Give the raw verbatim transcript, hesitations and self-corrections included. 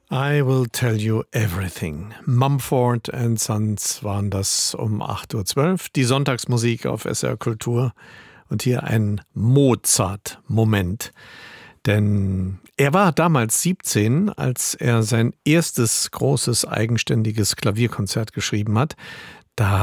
I will tell you everything. Mumford and Sons waren das um acht Uhr zwölf. Die Sonntagsmusik auf S R Kultur. Und hier ein Mozart-Moment. Denn er war damals siebzehn, als er sein erstes großes eigenständiges Klavierkonzert geschrieben hat. Da